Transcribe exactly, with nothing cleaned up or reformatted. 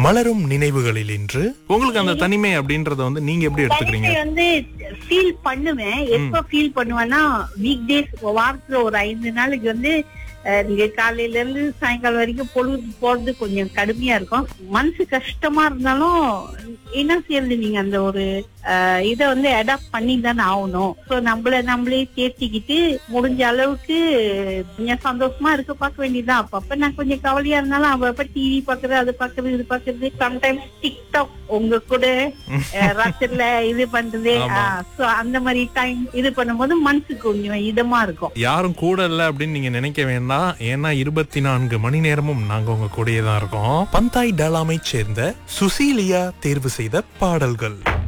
மலரும் நினைவுகளில் இன்று உங்களுக்கு அந்த தனிமை அப்படின்றத வந்து நீங்க எப்படி எடுத்துக்கிறீங்க? தனிமை வந்து ஃபீல் பண்ணுவேன். எப்ப ஃபீல் பண்ணுவேன்னா வீக் டேஸ், வாரத்துல ஒரு ஐந்து நாளைக்கு வந்து அஹ், நீங்க காலையில இருந்து சாயங்காலம் வரைக்கும் பொழுது போறது கொஞ்சம் கடுமையா இருக்கும். மனசு கஷ்டமா இருந்தாலும் என்ன செய்யறது, நீங்க அந்த ஒரு அஹ், இத வந்து அடாப்ட் பண்ணி தானே ஆகணும். சோ நம்மள நம்மளே தேர்த்திக்கிட்டு முடிஞ்ச அளவுக்கு கொஞ்சம் சந்தோஷமா இருக்க பார்க்க வேண்டியதுதான். அப்பப்ப நான் கொஞ்சம் கவலையா இருந்தாலும் அப்பப்ப டிவி பாக்குறது, அது பாக்குறது, இது பாக்குறது, சம்டைம்ஸ் டிக்டாக் உங்க கூட அஹ், ராத்திரில இது பண்றது. சோ அந்த மாதிரி டைம் இது பண்ணும்போது மனசுக்கு கொஞ்சம் இதமா இருக்கும். யாரும் கூட இல்ல அப்படின்னு நீங்க நினைக்க வேண்டாம். ஏன்னா இருபத்தி நான்கு மணி நேரமும் நாங்க உங்க கூடயே தான் இருக்கோம். பந்தாய் டலாமை சேர்ந்த சுசீலியா தேர்வு செய்த பாடல்கள்.